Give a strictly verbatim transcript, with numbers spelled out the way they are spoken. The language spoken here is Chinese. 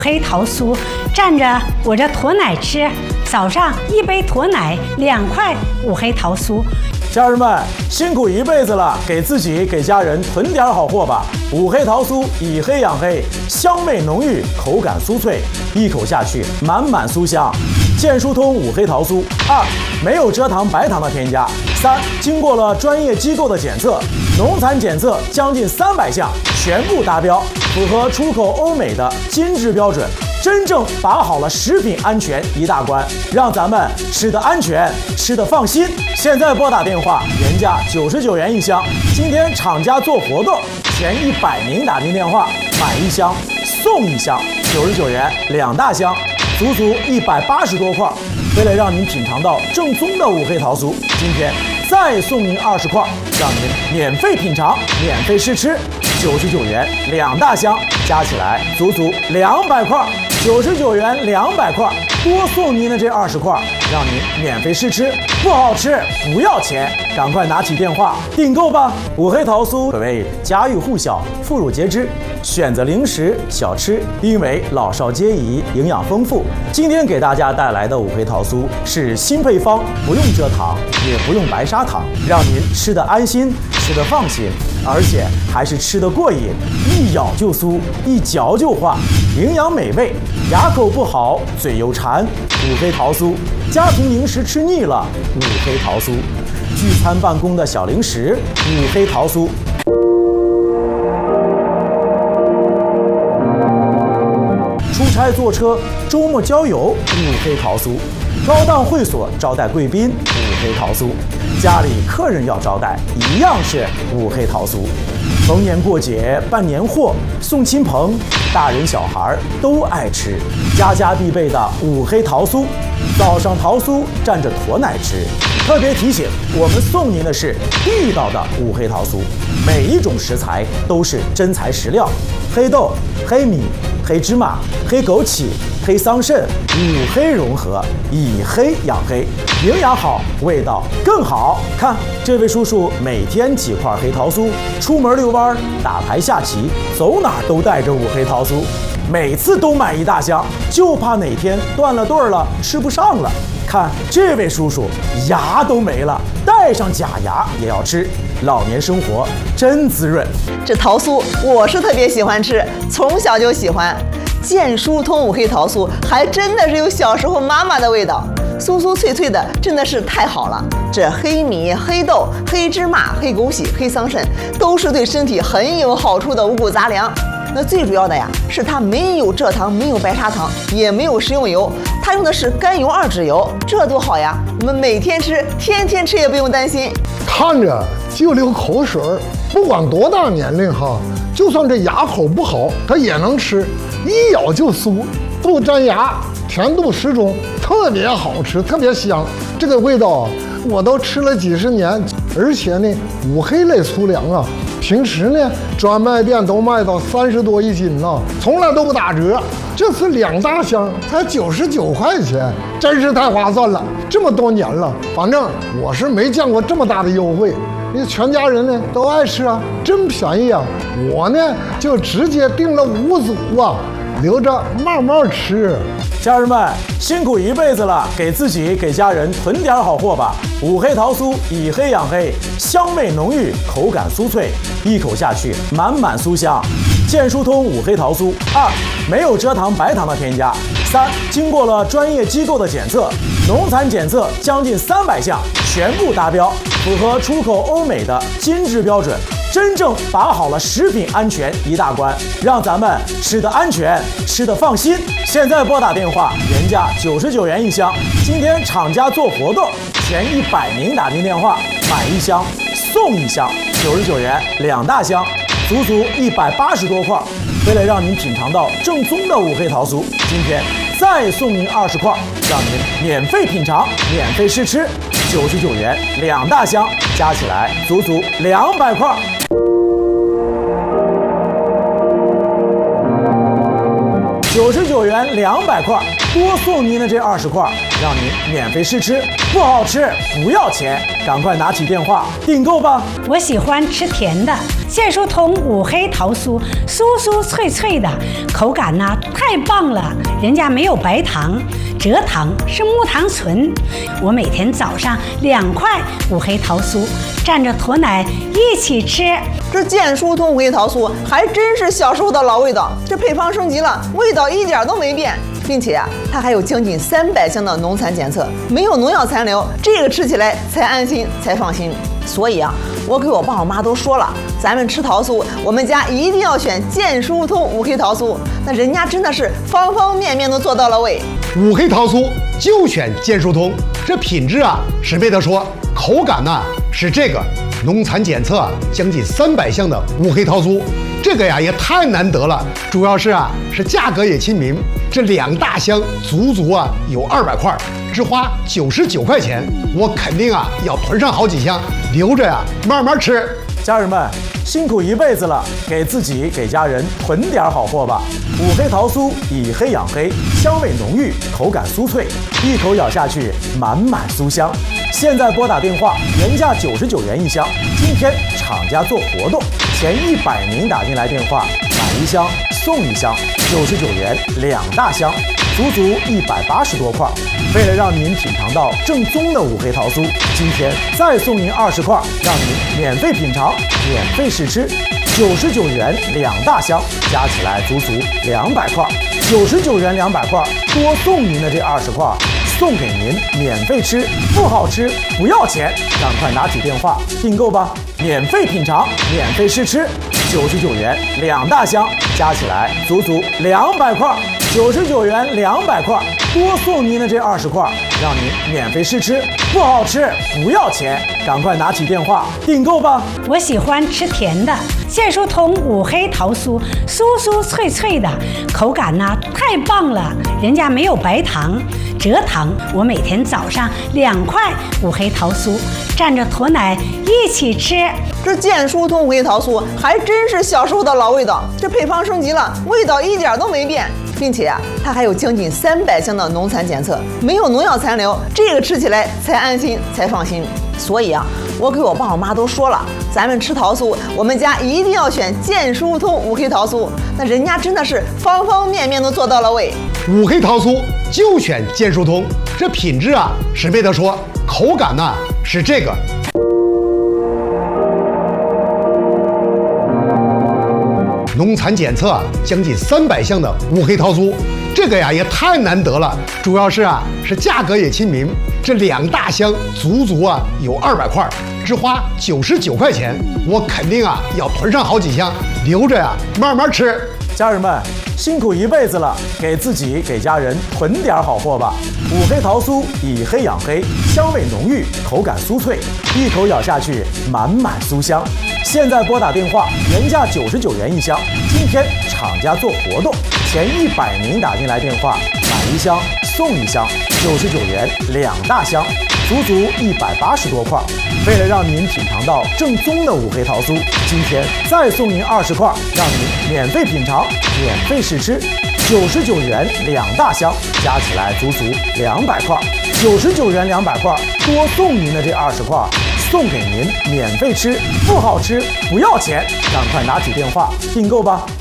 黑桃酥蘸着我这驼奶吃，早上一杯驼奶，两块五黑桃酥。 家人们辛苦一辈子了，给自己给家人囤点好货吧。五黑桃酥以黑养黑，香味浓郁，口感酥脆，一口下去满满酥香。健疏通五黑桃酥，二没有蔗糖白糖的添加，三经过了专业机构的检测，农残检测将近三百项全部达标，符合出口欧美的金质标准。真正把好了食品安全一大关，让咱们吃得安全，吃得放心。现在拨打电话，原价九十九元一箱，今天厂家做活动，前一百名打进电话买一箱送一箱，九十九元两大箱，足足一百八十多块。为了让您品尝到正宗的五黑桃酥，今天再送您二十块，让您免费品尝，免费试吃。九十九元两大箱，加起来足足两百块。九十九元两百块，多送您的这二十块，让您免费试吃，不好吃不要钱，赶快拿起电话订购吧！五黑桃酥可谓家喻户晓，妇孺皆知，选择零食小吃，因为老少皆宜，营养丰富。今天给大家带来的五黑桃酥是新配方，不用蔗糖，也不用白砂糖，让您吃得安心，吃得放心，而且还是吃得过瘾，一咬就酥，一嚼就化，营养美味。牙口不好，嘴又馋，五黑桃酥，家庭零食吃腻了，五黑桃酥，聚餐办公的小零食，五黑桃酥。出差坐车，周末郊游，五黑桃酥；高档会所招待贵宾，五黑桃酥；家里客人要招待，一样是五黑桃酥。逢年过节办年货，送亲朋，大人小孩都爱吃，家家必备的五黑桃酥。早上桃酥蘸着驼奶吃。特别提醒，我们送您的是地道的五黑桃酥，每一种食材都是真材实料，黑豆、黑米、黑芝麻、黑枸杞、黑桑葚，五黑融合，以黑养黑，营养好，味道更好。看这位叔叔每天几块黑桃酥，出门遛弯、打牌下棋，走哪儿都带着五黑桃酥，每次都买一大箱，就怕哪天断了顿了，吃不上了。看这位叔叔牙都没了，带上假牙也要吃，老年生活真滋润。 这桃酥我是特别喜欢吃，从小就喜欢。健疏通五黑桃酥还真的是有小时候妈妈的味道，酥酥脆脆的，真的是太好了。这黑米、黑豆、黑芝麻、黑枸杞、黑桑葚都是对身体很有好处的五谷杂粮。那最主要的呀，是它没有蔗糖，没有白砂糖，也没有食用油，它用的是甘油二酯油，这多好呀！我们每天吃，天天吃也不用担心。 看着就流口水，不管多大年龄哈，就算这牙口不好，它也能吃，一咬就酥，不粘牙，甜度适中，特别好吃，特别香。这个味道我都吃了几十年，而且呢，五黑类粗粮啊。平时呢，专卖店都卖到三十多一斤呢，从来都不打折。这次两大箱才九十九块钱，真是太划算了。这么多年了，反正我是没见过这么大的优惠。你全家人呢都爱吃啊，真便宜啊！我呢就直接订了五组啊，留着慢慢吃。 家人们辛苦一辈子了，给自己给家人囤点好货吧。五黑桃酥以黑养黑，香味浓郁，口感酥脆，一口下去满满酥香。健疏通五黑桃酥，二没有蔗糖白糖的添加，三经过了专业机构的检测，农残检测将近三百项全部达标，符合出口欧美的金质标准。真正把好了食品安全一大关，让咱们吃得安全，吃得放心。现在拨打电话，原价九十九元一箱，今天厂家做活动，前一百名打进电话买一箱送一箱，九十九元两大箱，足足一百八十多块。为了让您品尝到正宗的五黑桃酥，今天再送您二十块，让您免费品尝，免费试吃。九十九元两大箱，加起来足足两百块。九十九元两百块， 多送您的这二十块，让您免费试吃，不好吃不要钱，赶快拿起电话订购吧。 我喜欢吃甜的，健舒通五黑桃酥，酥酥脆脆的，口感呢太棒了，人家没有白糖，蔗糖是木糖醇。我每天早上两块五黑桃酥，蘸着驼奶一起吃。 这健舒通五黑桃酥还真是小时候的老味道，这配方升级了，味道一点都没变。并且啊，它还有将近三百项的农残检测，没有农药残留，这个吃起来才安心才放心。所以啊，我给我爸我妈都说了，咱们吃桃酥，我们家一定要选健舒通五黑桃酥。那人家真的是方方面面都做到了位。 五黑桃酥就选健舒通，这品质啊是没得说，口感呢是这个。农残检测将近三百项的五黑桃酥，这个呀也太难得了。主要是啊是价格也亲民，这两大箱足足啊有二百块，只花九十九块钱，我肯定啊要囤上好几箱，留着呀慢慢吃。 家人们，辛苦一辈子了，给自己给家人囤点好货吧。五黑桃酥以黑养黑，香味浓郁，口感酥脆，一口咬下去满满酥香。现在拨打电话，原价九十九元一箱，今天厂家做活动，前一百名打进来电话买一箱送一箱，九十九元两大箱，足足一百八十多块。为了让您品尝到正宗的五黑桃酥，今天再送您二十块，让您免费品尝，免费试吃。九十九元两大箱，加起来足足两百块。九十九元两百块，多送您的这二十块，送给您免费吃，不好吃不要钱，赶快拿起电话订购吧，免费品尝，免费试吃。九十九元两大箱，加起来足足两百块。九十九元两百块，多送您的这二十块，让您免费试吃，不好吃不要钱，赶快拿起电话订购吧。 我喜欢吃甜的，健舒通五黑桃酥，酥酥脆脆的，口感呢太棒了，人家没有白糖，蔗糖。我每天早上两块五黑桃酥，蘸着驼奶一起吃。 这健舒通五黑桃酥还真是小时候的老味道，这配方升级了，味道一点都没变。并且啊，它还有将近三百项的农残检测，没有农药残留，这个吃起来才安心才放心。所以啊，我给我爸我妈都说了，咱们吃桃酥，我们家一定要选健舒通五黑桃酥。那人家真的是方方面面都做到了位。 五黑桃酥就选健舒通，这品质啊是没得说，口感呢是这个。农残检测将近三百项的五黑桃酥，这个呀也太难得了。主要是啊是价格也亲民，这两大箱足足啊有二百块，只花九十九块钱，我肯定啊要囤上好几箱，留着呀慢慢吃。 家人们，辛苦一辈子了，给自己给家人囤点好货吧。五黑桃酥以黑养黑，香味浓郁，口感酥脆，一口咬下去满满酥香。现在拨打电话，原价九十九元一箱，今天厂家做活动，前一百名打进来电话买一箱送一箱，九十九元两大箱，足足一百八十多块。为了让您品尝到正宗的五黑桃酥，今天再送您二十块，让您免费品尝，免费试吃。九十九元两大箱，加起来足足两百块。九十九元两百块，多送您的这二十块，送给您免费吃，不好吃不要钱，赶快拿起电话订购吧。